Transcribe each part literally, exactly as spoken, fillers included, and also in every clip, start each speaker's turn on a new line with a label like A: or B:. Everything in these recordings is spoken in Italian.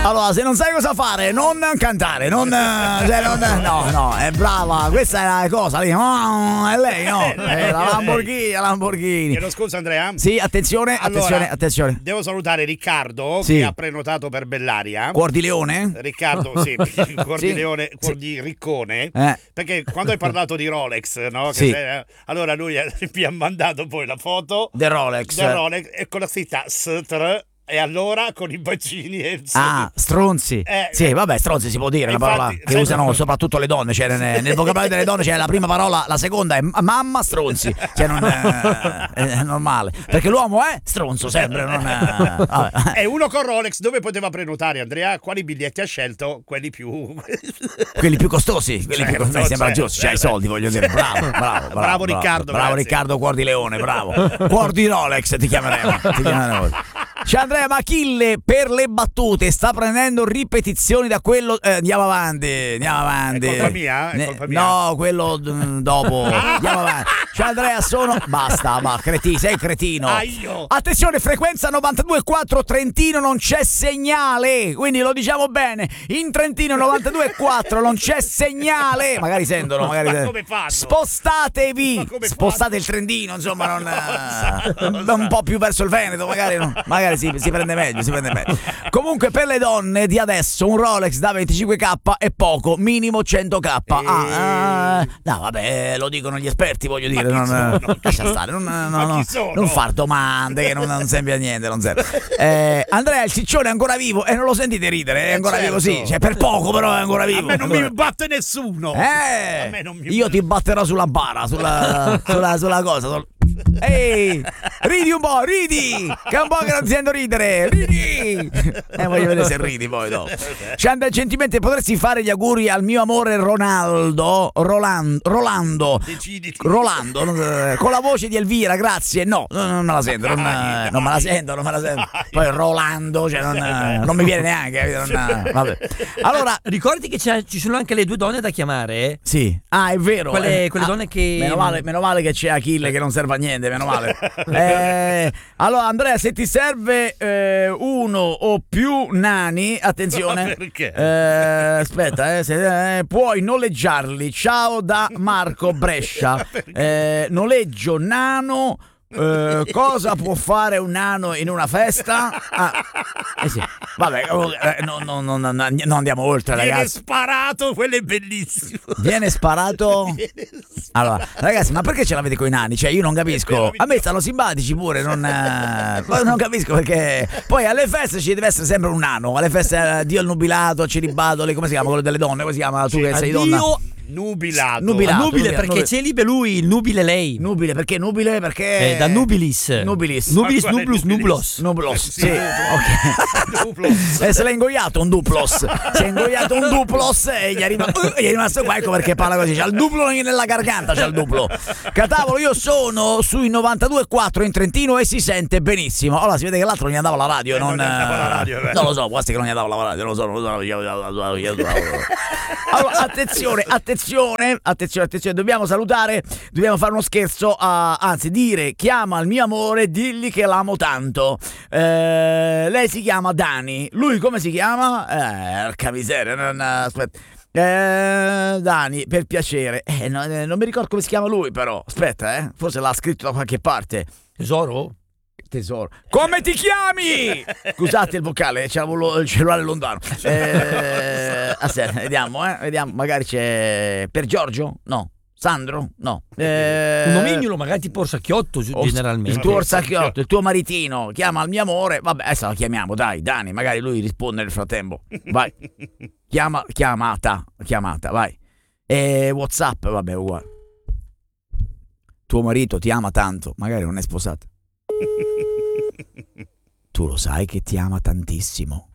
A: Allora, se non sai cosa fare, non cantare, non, cioè, non no, no, è brava, questa è la cosa lì. Oh, è lei, no? È la Lamborghini, la Lamborghini.
B: Chiedo scusa, Andrea.
A: Sì, attenzione,
B: Allora,
A: attenzione, attenzione.
B: Devo salutare Riccardo,
A: Sì.
B: che ha prenotato per Bellaria.
A: Cuor di leone?
B: Riccardo, sì, cuor
A: Sì.
B: di leone, cuor
A: Sì.
B: di riccone.
A: Eh.
B: Perché quando hai parlato di Rolex, no? Che
A: Sì.
B: sei- allora lui mi ha mandato poi la foto
A: The Rolex.
B: del Rolex e con la scritta S T R. E allora con i bacini e il
A: Ah, stronzi.
B: Eh,
A: sì, vabbè, stronzi si può dire, è una
B: infatti,
A: parola che
B: sai-
A: usano soprattutto le donne. Cioè, nel, nel vocabolario delle donne c'è la prima parola, la seconda è mamma stronzi. Cioè, non è, è normale. Perché l'uomo è stronzo sempre. Non è, vabbè.
B: E uno con Rolex dove poteva prenotare, Andrea? Quali biglietti ha scelto? Quelli più
A: Quelli più costosi, quelli
B: Certo,
A: più costosi, mi sembra
B: certo,
A: giusto. C'hai i
B: certo.
A: soldi, voglio dire. Bravo, bravo, bravo,
B: Bravo Riccardo,
A: Bravo
B: grazie.
A: Riccardo, cuor di leone, bravo. Cuor di Rolex ti chiameremo. Ti chiameremo. C'è Andrea Machille per le battute, sta prendendo ripetizioni da quello. Eh, andiamo avanti, andiamo avanti.
B: È colpa mia? È
A: Ne-
B: colpa mia?
A: No, quello mm, dopo. Andiamo avanti. C'è Andrea, sono. Basta, ma cretino, sei cretino.
B: Ah, io.
A: Attenzione, frequenza novantadue virgola quattro Trentino, non c'è segnale. Quindi lo diciamo bene. In Trentino novantadue virgola quattro non c'è segnale. Magari sentono, magari.
B: Ma come fanno?
A: Spostatevi.
B: Ma come
A: Spostate
B: fanno?
A: il Trentino, insomma, non.
B: Lo so, lo
A: eh,
B: so.
A: un po' più verso il Veneto, magari, no. Magari si, si prende meglio, si prende meglio. Comunque, per le donne di adesso, un Rolex da venticinque K è poco, minimo cento K. Ah, ah, no, vabbè, lo dicono gli esperti, voglio dire. Non,
B: sono?
A: lascia stare, non, no,
B: Ma
A: no,
B: chi sono?
A: non far domande che non, non serve a niente. Non serve. Eh, Andrea, il ciccione è ancora vivo e non lo sentite ridere, è ancora
B: certo.
A: vivo, sì. Cioè, per poco, però è ancora vivo.
B: A me non mi batte nessuno.
A: Eh,
B: A me non mi
A: io ti batterò sulla bara, sulla, sulla, sulla cosa. sul- Ehi, ridi un po', ridi! Che è un po' che non ti sento ridere, ridi! Eh, voglio vedere se ridi poi dopo. Cianda, gentilmente potresti fare gli auguri al mio amore Ronaldo, Roland, Rolando,
B: Deciditi.
A: Rolando, eh, con la voce di Elvira, grazie. No, non, non me la sento, non, eh, non me la sento, non me la sento. Poi Rolando, cioè non, eh, non mi viene neanche, capito? Non, eh, vabbè. Allora,
C: Ricordi che c'è- ci sono anche le due donne da chiamare? eh?
A: sì, ah, è vero.
C: Quelle-
A: eh,
C: quelle
A: ah,
C: donne che-
A: Meno male, meno male che c'è Achille che non serve a niente, meno male. Eh, allora, Andrea, se ti serve eh, uno o più nani, attenzione.
B: Ma perché?
A: Eh, aspetta, eh, se, eh, puoi noleggiarli. Ciao da Marco Brescia. Eh, noleggio nano. Eh, cosa può fare un nano in una festa? Ah, eh sì. Vabbè, eh, no, no, no, no, no, non andiamo oltre,
B: Viene
A: ragazzi.
B: sparato, quello è bellissimo.
A: Viene sparato.
B: Viene sparato.
A: Allora, ragazzi, ma perché ce l'avete coi nani? Cioè, io non capisco. A me stanno simpatici pure, non, eh, ma non capisco perché. Poi alle feste ci deve essere sempre un nano. Alle feste, eh, Dio il nubilato, celibato, le- come si chiama quello delle donne? Come si chiama? Tu che sei donna?
C: Addio
B: Nubilato.
A: Nubilato.
C: nubile,
A: nubile,
C: perché
A: nubile.
C: celibe lui, il nubile lei.
A: Nubile, perché nubile? Perché.
C: Eh, da nubilis.
A: Nubilis.
C: Nubilis,
B: Ma quale
C: nublus,
B: nubilis?
C: nublos.
A: Nublos,
B: Sì,
A: sì,
B: duplo.
A: ok.
B: Duplo.
A: Eh, se l'ha ingoiato un duplos. Si è ingoiato un duplos e gli è rimasto, uh, gli è rimasto qua, ecco perché parla così. C'ha il duplo nella garganta, c'ha il duplo. Catavolo, io sono sui novantadue virgola quattro in Trentino e si sente benissimo. Allora si vede che l'altro non gli andava la radio.
B: Eh,
A: non,
B: non gli andava la radio, eh.
A: non lo so, quasi che non gli andava la radio, non lo so, non lo so. Allora, attenzione, attenzione, attenzione, attenzione, dobbiamo salutare, dobbiamo fare uno scherzo, a, anzi dire chiama il mio amore, digli che l'amo tanto. Eh, lei si chiama Dani, lui come si chiama? Eh, porca miseria, non, aspetta. Eh, Dani, per piacere. Eh, no, eh, non mi ricordo come si chiama lui però, aspetta, eh, forse l'ha scritto da qualche parte.
C: Tesoro?
A: Tesoro. Come ti chiami? Scusate il vocale, c'avevo il cellulare lontano. Eh, aspetta, vediamo, eh, vediamo, magari c'è per Giorgio? No. Sandro? No. Eh,
C: Un nomignolo, magari tipo Orsacchiotto
A: o-
C: generalmente.
A: Il tuo orsacchiotto, il tuo maritino, chiama il mio amore. Vabbè, adesso la chiamiamo, dai, Dani, magari lui risponde nel frattempo. Vai. Chiama, chiamata, chiamata, vai. E WhatsApp, vabbè, uguale. Tuo marito ti ama tanto, magari non è sposato. Tu lo sai che ti ama tantissimo.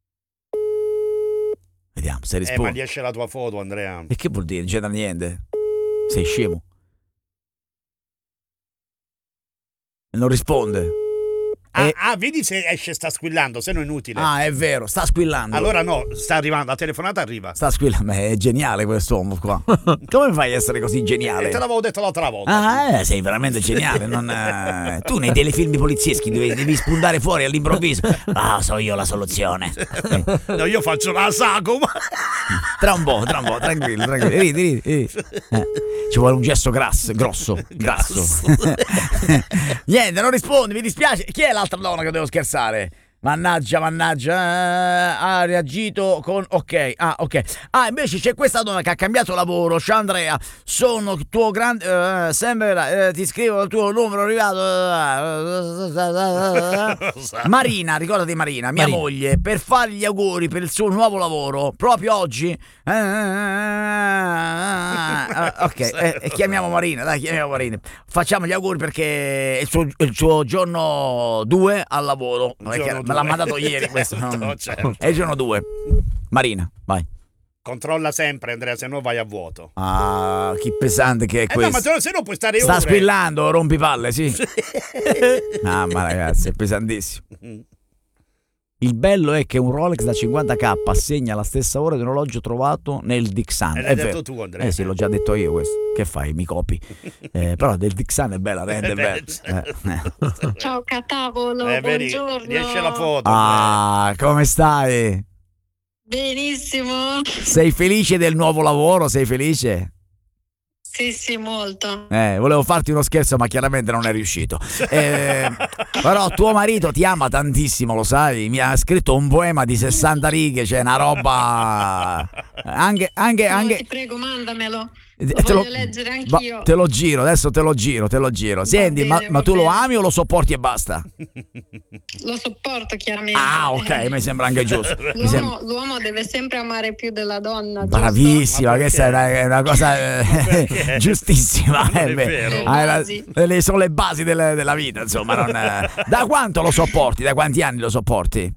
A: Vediamo se
B: Eh, ma
A: risponde.
B: gli esce la tua foto, Andrea.
A: E che vuol dire? Non c'entra niente. Sei scemo. Non risponde.
B: Ah,
A: E-
B: ah, vedi se esce sta squillando, se no è inutile.
A: Ah, è vero, sta squillando.
B: Allora no, sta arrivando, la telefonata arriva.
A: Sta squillando, ma è geniale quest'uomo qua. Come fai a essere così
B: E
A: geniale?
B: te l'avevo detto l'altra volta.
A: Ah, eh, sei veramente geniale. Non, eh, tu nei telefilm polizieschi devi, devi spuntare fuori all'improvviso. Ah, so io la soluzione. Eh,
B: No, io faccio la sagoma.
A: tra un po', tra un po', tranquillo, tranquillo. Ridi, ridi, ridi. Eh, ci vuole un gesto grasso, grosso, grasso. Niente, non rispondi, mi dispiace. Chi è l'altra donna che devo scherzare? Mannaggia, mannaggia, eh, ha reagito con ok, ah ok, ah invece c'è questa donna che ha cambiato lavoro, ciao Andrea, sono tuo grande, eh, sempre, eh, ti scrivo il tuo numero arrivato, eh, Marina, ricordati Marina, mia
C: Marina.
A: moglie, per fargli gli auguri per il suo nuovo lavoro, proprio oggi, eh, eh, ok, eh, eh, chiamiamo Marina, dai chiamiamo Marina, facciamo gli auguri perché è il suo, il suo giorno due al lavoro,
B: Giorno
A: perché
B: due.
A: me l'ha mandato ieri questo,
B: Certo,
A: no?
B: certo.
A: È il giorno due. Marina, vai.
B: Controlla sempre, Andrea, se no vai a vuoto.
A: Ah, che pesante che è
B: Eh no,
A: questo.
B: ma se no, se no puoi stare
A: Sta
B: ore.
A: squillando, rompipalle, sì. Ah, ma ragazzi, è pesantissimo. Il bello è che un Rolex da cinquanta k assegna la stessa ora di un orologio trovato nel Dixon.
B: E
A: È
B: l'hai
A: vero.
B: detto tu, Andrea.
A: Eh sì, l'ho già detto io questo. Che fai? Mi copi. Eh, però del Dixon è bella, rende
B: Eh,
A: bella.
B: beh,
A: Eh, eh.
D: Ciao Catavolo,
B: Eh, vedi,
D: buongiorno.
B: riesce la foto.
A: Ah, come stai?
D: Benissimo.
A: Sei felice del nuovo lavoro? Sei felice?
D: Sì, sì, molto.
A: Eh, volevo farti uno scherzo, ma chiaramente non è riuscito. Eh, però tuo marito ti ama tantissimo, lo sai? Mi ha scritto un poema di sessanta righe, c'è una roba. Anche, anche,
D: No,
A: anche.
D: ti prego, mandamelo.
A: Eh,
D: Lo
A: te
D: voglio leggere
A: va-
D: anch'io.
A: te lo giro, adesso te lo giro, te lo giro. Senti,
D: bene,
A: ma, ma
D: va
A: tu lo
D: bene.
A: ami o lo sopporti e basta?
D: Lo sopporto chiaramente.
A: Ah, ok, mi sembra anche giusto. Mi sembra-
D: L'uomo, l'uomo deve sempre amare più della donna. giusto?
A: Bravissima,
B: Ma
A: questa è
B: perché?
A: una, è una cosa eh,
B: perché?
A: giustissima.
B: Non è
A: eh, beh.
B: vero.
A: Hai la-
D: Basi.
A: le- sono le basi del- della vita, insomma. Non, eh. Da quanto lo sopporti? Da quanti anni lo sopporti?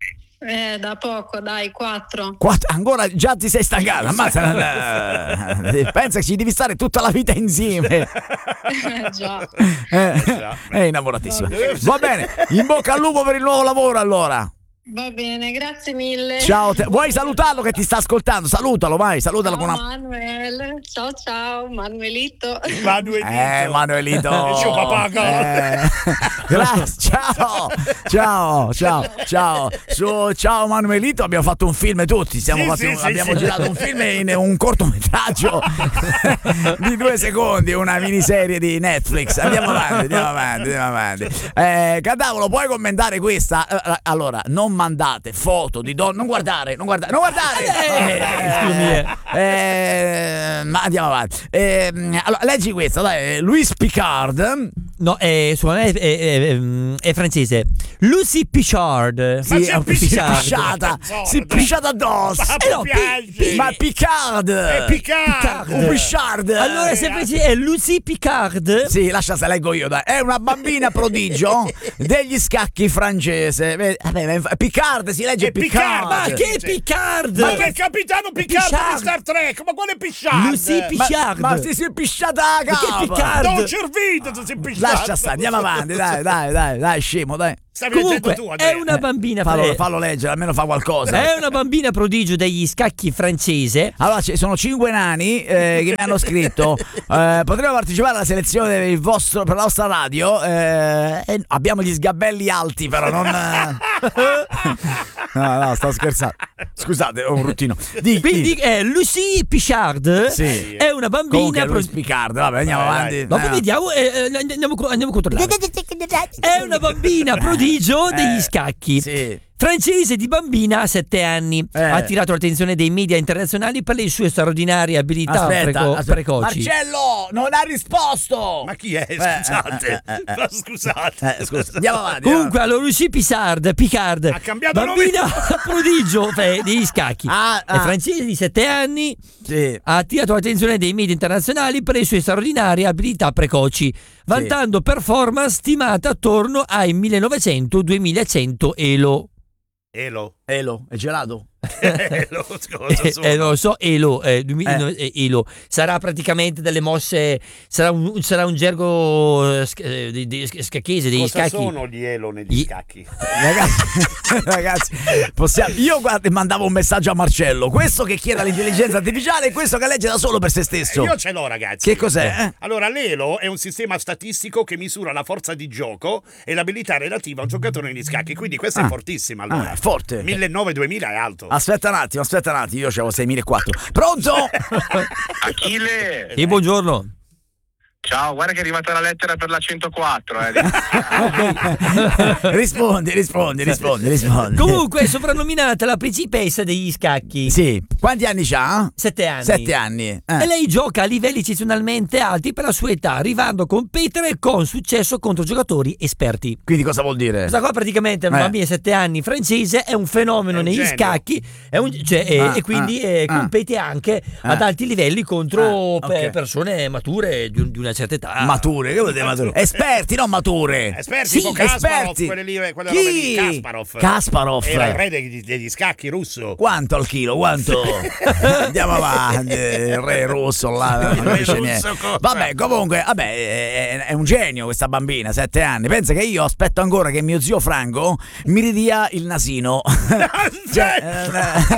D: Eh, da poco, dai, quattro.
A: Quattro- ancora già ti sei stancato? Ammazza, non, eh, pensa che ci devi stare tutta la vita insieme.
D: Eh, già.
A: Eh,
B: già.
A: è innamoratissima. Va bene, in bocca al lupo per il nuovo lavoro allora.
D: Va bene, grazie mille.
A: Ciao, te- vuoi salutarlo che ti sta ascoltando? Salutalo, vai, salutalo
D: Ciao
A: con una.
D: Manuel. Ciao ciao, Manuelito.
B: Manuelito.
A: Eh, Manuelito.
B: Il suo papà.
A: Eh, grazie. Ciao. Ciao, ciao, ciao. Su, ciao Manuelito, abbiamo fatto un film tutti. Siamo
B: Sì,
A: fatti
B: sì,
A: un-
B: sì,
A: abbiamo
B: sì.
A: girato un film in un cortometraggio di due secondi, una miniserie di Netflix. Andiamo avanti, andiamo avanti, andiamo avanti. Eh, Cadavolo, puoi commentare questa? Eh, allora, non mandate foto di donne. Non guardare, non guardare, non guardare. Eh, eh, ma andiamo avanti. Eh, allora, leggi questa, dai. Louis Picard.
C: No, è, suo nome è, è- è- è francese. Lucy Pichard.
B: Ma si è
A: è
B: pisciata.
A: pisciata.
B: Cazzo,
A: Si è pisciata addosso.
B: Ma
C: Eh no,
B: mi
C: pi-
B: piace.
A: Ma Picard.
B: È Picard.
A: Un Picard.
C: Allora, se invece è Lucy Picard.
A: Sì, lascia se leggo io, dai. È una bambina prodigio degli scacchi francese. Vedi, vabbè, ma inf- Picard si legge
B: È Picard.
A: Picard.
C: Ma
B: Sì,
C: che
B: sì.
C: Picard?
B: Ma che il capitano Picard
C: Picard.
B: di Star Trek? Ma quale Picard?
C: Lucy
A: Ma,
C: Picard.
A: ma si si è pisciata a
C: Ma che
A: capo.
C: Picard?
B: Non cervito, tu sei pisciato.
A: Lascia stare, andiamo avanti, dai, dai, dai, dai, scemo, dai.
B: Stavi leggendo
C: Comunque,
B: tu, Andrea.
C: è una bambina
A: Fallo,
C: fra-
A: fallo leggere, almeno fa qualcosa.
C: È una bambina prodigio degli scacchi francese.
A: Allora, ci sono cinque nani eh, che mi hanno scritto. Eh, potremmo partecipare alla selezione per, il vostro, per la vostra radio. Eh, e abbiamo gli sgabelli alti, però non. No, no, sto scherzando. Scusate, ho un ruttino. Di,
C: Quindi
A: di-
C: è Lucy Pichard.
A: Sì.
C: È una bambina.
A: Comunque,
C: pro-
A: Luis Picard, vabbè, andiamo
B: Vai,
A: avanti.
C: Dopo
A: Eh.
C: vediamo, eh, eh, andiamo, andiamo a controllare. È una bambina prodigio degli
A: Eh,
C: scacchi.
A: Sì.
C: Francese di bambina a sette anni.
A: Eh.
C: Ha attirato l'attenzione dei media internazionali per le sue straordinarie abilità
A: Aspetta,
C: preco-
A: aspetta.
C: precoci.
A: Marcello, non ha risposto.
B: Ma chi è?
A: Eh,
B: Scusate.
A: eh, eh, eh,
B: Ma scusate.
A: Eh, scusa, andiamo avanti.
C: Comunque, allora Lucy Picard, Picard
B: Ha cambiato
C: bambina prodigio eh, degli scacchi.
A: Ah,
C: È
A: ah.
C: francese di sette anni.
A: Sì.
C: Ha attirato l'attenzione dei media internazionali per le sue straordinarie abilità precoci, vantando performance stimate attorno ai millenovecento duemilacento elo.
B: Elo.
A: Elo, è gelato?
B: Elo, cosa sono?
C: Eh, non lo so, Elo, eh, duemila
A: Eh.
C: eh, Elo sarà praticamente delle mosse, sarà un, sarà un gergo eh, sc- eh, di, di scacchese, degli
B: Cosa
C: scacchi.
B: sono gli elo negli
C: Gli-
B: scacchi?
A: Ragazzi, ragazzi possiamo, io guarda, mandavo un messaggio a Marcello, questo che chiede all'intelligenza artificiale e questo che legge da solo per se stesso.
B: Io ce l'ho, ragazzi.
A: Che cos'è? Eh?
B: Allora, l'Elo è un sistema statistico che misura la forza di gioco e l'abilità relativa a un giocatore negli scacchi, quindi questa
A: Ah.
B: è fortissima. Allora.
A: Ah, forte.
B: millenovecento duemila è alto.
A: Aspetta un attimo, aspetta un attimo, io c'avevo seimilaquattrocento. Pronto?
E: Achille,
C: Sì, buongiorno.
E: ciao, guarda che è arrivata la lettera per la centoquattro. Eh.
A: rispondi, rispondi, rispondi, rispondi.
C: Comunque è soprannominata la principessa degli scacchi.
A: Sì, quanti anni c'ha?
C: Sette anni.
A: Sette anni. Eh.
C: E lei gioca a livelli eccezionalmente alti per la sua età, arrivando a competere con successo contro giocatori esperti.
A: Quindi cosa vuol dire?
C: Questa qua praticamente è una
A: Eh.
C: bambina di sette anni francese, è un fenomeno
B: È un
C: negli
B: genio.
C: scacchi, è un- cioè, e-
A: Ah,
C: e quindi
A: ah,
C: eh,
A: ah.
C: compete anche ad alti livelli contro
A: Ah,
C: pe-
A: ok.
C: persone mature di, un- di una certa età.
A: Mature, che vuol dire mature? Esperti, non mature.
B: Esperti,
A: Sì,
B: tipo Kasparov,
A: esperti.
B: quelle lì, quelle
A: Chi?
B: robe di Kasparov.
A: Kasparov.
B: Era il re degli, degli scacchi russo.
A: Quanto al chilo? Quanto? Andiamo avanti, il re russo là, non
B: re
A: dice
B: russo
A: niente.
B: cosa?
A: Vabbè, comunque, vabbè, è, è un genio questa bambina, sette anni. Pensa che io aspetto ancora che mio zio Franco mi ridia il nasino. Cioè,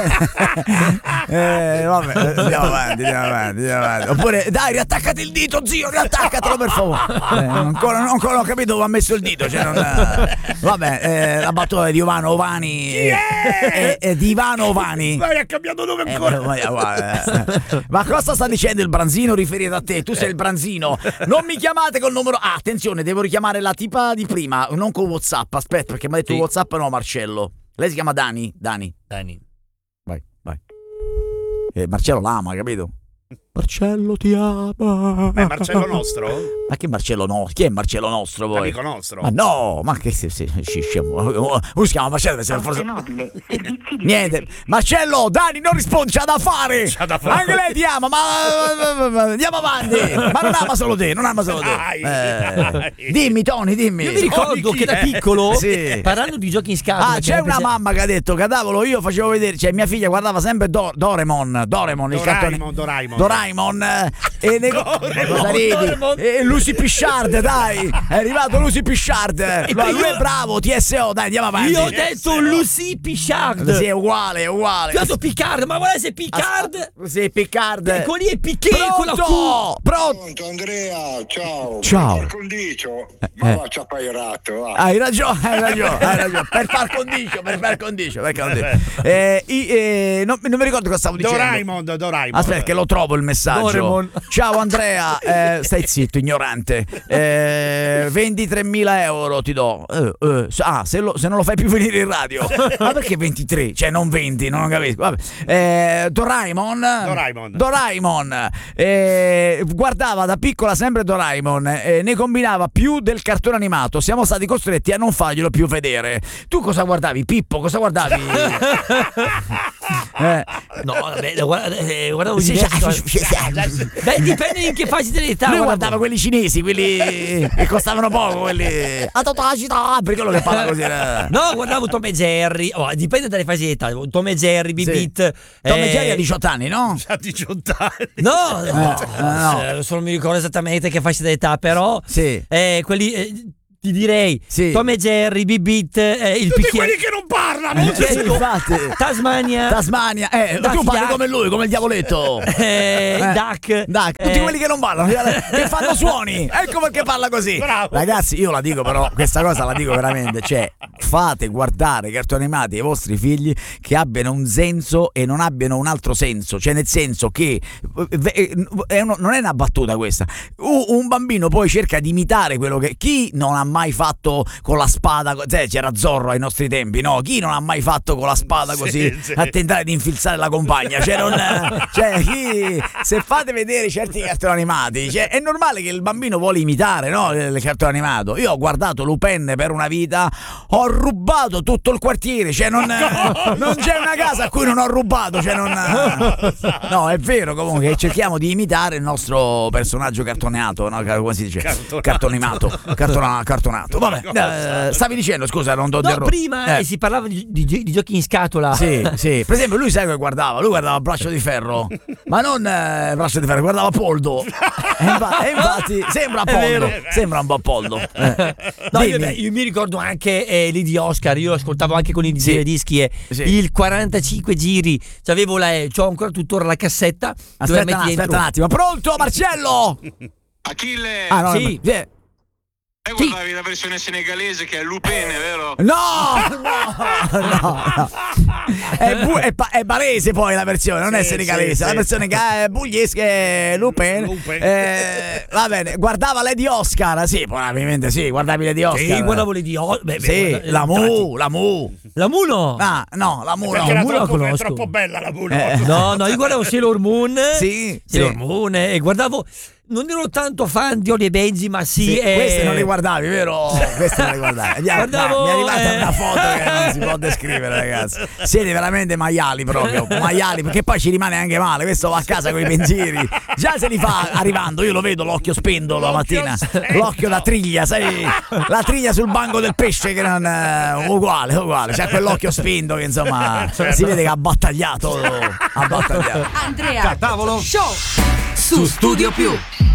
A: eh, eh, vabbè, andiamo avanti, andiamo avanti, andiamo avanti. Oppure, dai, riattaccati il dito, zio, riattaccatelo per favore. Eh, ancora, ancora non ho capito dove ha messo il dito. Cioè non, eh, vabbè, eh, la battuta di Ivano Ovani. eh, eh, eh, di Ivano Ovani.
B: Vai, ha cambiato nome
A: Eh,
B: ancora.
A: ma, ma- eh. Ma cosa sta dicendo il branzino riferito a te? Tu sei il branzino. Non mi chiamate col numero. Ah, attenzione, devo richiamare la tipa di prima, non con WhatsApp. Aspetta, perché mi ha detto
C: Sì.
A: WhatsApp, no, Marcello. Lei si chiama Dani? Dani.
C: Dani.
A: Vai, vai. Eh, Marcello l'ama, capito? Marcello ti ama.
B: Ma è Marcello nostro?
A: Ma che Marcello no? Chi è Marcello nostro poi?
B: Amico nostro.
A: Ma no, ma che si, si, si, scemo. Come si chiama Marcello? Deve essere forse... Niente. Marcello, Dani, non rispondi, c'ha da fare.
B: C'ha da fare.
A: Anche lei ti ama, ma, ma andiamo avanti. Ma non ama solo te, non ama solo te.
B: Dai,
A: Eh,
B: dai.
A: dimmi, Tony, dimmi.
C: Io mi ricordo
B: chi
C: che da
B: è?
C: piccolo,
A: Sì.
C: parlando di giochi in scatola,
A: Ah,
C: che
A: c'è
C: ne
A: una
C: prese-
A: mamma che ha detto, cadavolo, io facevo vedere, cioè mia figlia guardava sempre Do- Doraemon, Doraemon, il cartone.
B: Doraemon, Doraemon.
A: Doraemon. eh, E ne...
B: Doraemon,
A: Cosa ridi?
C: Doraemon.
A: E Lucy Pichard, dai, è arrivato Lucy Pichard. Ma lui è bravo, T S O, dai, andiamo avanti.
C: Io ho detto Lucy Pichard.
A: Sì, è uguale, è uguale.
C: Io ho detto Picard, ma vuole essere Picard?
A: Sì, Pichard.
C: Ecco lì è Piquet con la Q.
A: Pronto? Pronto?
F: Pronto Andrea, ciao.
A: Ciao.
F: Per condicio, ma
A: eh.
F: va ciapairato, va.
A: Hai ragione, hai ragione, hai ragione. Per par condicio, per par condicio, per par condicio. Eh, i- eh, non, non mi ricordo cosa stavo dicendo.
B: Doraemon, Doraemon.
A: Aspetta che lo trovo il messaggio.
C: Doraemon.
A: Ciao Andrea, eh, stai zitto, ignorante. Eh, ventitremila euro ti do. Eh, eh, ah, se, lo- se non lo fai più venire in radio. Ma perché ventitré? Cioè non venti, non capisco. Vabbè. Eh, Doraemon.
B: Doraemon.
A: Doraemon. Eh, guardava da piccola sempre Doraemon. Eh, ne combinava più del cartone animato. Siamo stati costretti a non farglielo più vedere. Tu cosa guardavi, Pippo? Cosa guardavi? eh.
C: No, vabbè, guarda, eh, guardavo
A: Sì,
C: diversi-
A: sì, sì.
C: Beh, dipende in che fase dell'età.
A: Lui
C: guarda-
A: guardava quelli cinesi, quelli che costavano poco, quelli. Per quello che parla così. eh.
C: No, guardavo Tom e Jerry. Oh, dipende dalle fasi di età. Tom e Jerry,
A: Sì.
C: Bibit.
A: Tom e Jerry ha diciotto anni, no?
B: Ha diciotto anni.
C: No, no,
A: no.
C: eh, adesso non mi ricordo esattamente che fascia d'età, però
A: Sì.
C: eh, quelli eh, ti direi
A: Sì.
C: Tom e Jerry, Bibit, eh, il
B: Tutti
C: picchiere,
B: quelli che non parlano.
A: Sì, infatti.
C: Tasmania,
A: Tasmania, eh,
C: Duck
A: tu parli
C: Duck.
A: come lui, come il diavoletto.
C: eh,
A: Eh,
C: Duck,
A: Duck, tutti
C: eh,
A: quelli che non parlano, che fanno suoni. Ecco perché parla così.
B: Bravo.
A: Ragazzi, io la dico però, questa cosa la dico veramente, cioè fate guardare cartoni animati ai vostri figli che abbiano un senso e non abbiano un altro senso, cioè nel senso che eh, è uno- non è una battuta questa. U- Un bambino poi cerca di imitare quello che chi non ha mai fatto con la spada, cioè, c'era Zorro ai nostri tempi, no? Chi non ha mai fatto con la spada così
B: Sì, sì.
A: a tentare di infilzare la compagna? Cioè, non, cioè chi, se fate vedere certi cartoni animati, cioè, è normale che il bambino vuole imitare, no? Il, il cartone animato. Io ho guardato Lupin per una vita, ho rubato tutto il quartiere, cioè non, non c'è una casa a cui non ho rubato, cioè non, no, è vero comunque che cerchiamo di imitare il nostro personaggio cartoneato, no? Come si dice?
B: Cartonato.
A: Cartonimato, cartona, cartonimato. cartonato. Vabbè, eh, stavi dicendo, scusa, non do
C: No,
A: interro-
C: prima
A: eh.
C: eh, si parlava di, di- di giochi in scatola.
A: Sì, sì. Per esempio, lui sai che guardava? Lui guardava Braccio di Ferro, ma non eh, Braccio di Ferro, guardava Poldo. E, infa- e infatti sembra
C: È
A: Poldo,
C: vero.
A: sembra un po' Poldo. Eh.
C: No, io,
A: Dimmi.
C: beh, io mi ricordo anche eh, lì di Oscar, io ascoltavo anche con i
A: Sì.
C: dischi e
A: Sì.
C: il quarantacinque giri, c'avevo la, eh, c'ho ancora tuttora la cassetta. dove
A: Aspetta,
C: metti
A: un-
C: dentro-
A: aspetta un attimo, pronto Marcello?
E: Achille,
A: Ah, no,
C: Sì.
A: no, eh.
E: te guardavi la versione senegalese che è Lupin, vero?
A: No, no, no, no. È, bu- è, pa- è barese poi la versione, non è
B: Sì,
A: senegalese,
B: sì,
A: la
B: sì.
A: versione che è pugliese, è Lupin.
B: Lupin.
A: Eh, va bene, guardava Lady Oscar, sì, probabilmente sì, guardavi Lady Oscar.
C: Sì, guardavo le di O- beh, beh,
A: Sì,
C: guarda-
A: la
C: infatti.
A: Mu, la Mu.
C: La Muno.
A: Ah, no, la Mu
B: Perché
A: no.
B: era
C: Mulo la
B: troppo, è
C: conosco.
B: troppo bella la Mulo.
A: Eh.
C: No, no, io guardavo Sailor Moon.
A: Sì,
C: Sailor
A: sì.
C: Moon e guardavo. Non ero tanto fan di Oli e Benji, ma sì.
A: Sì,
C: eh,
A: queste non le guardavi, vero? Queste non le guardavi. Mi è-
C: Guardavo,
A: mi è arrivata
C: eh.
A: una foto che non si può descrivere, ragazzi. Siete veramente maiali proprio, maiali, perché poi ci rimane anche male. Questo va a casa con i pensieri. Già se li fa arrivando, io lo vedo l'occhio spento la
B: L'occhio
A: mattina.
B: spento.
A: L'occhio da triglia, sai? La triglia sul banco del pesce che non eh, uguale, uguale. C'ha quell'occhio spento che insomma si vede che ha battagliato. Ha battagliato.
G: Andrea Tavolo Show su Studio Più.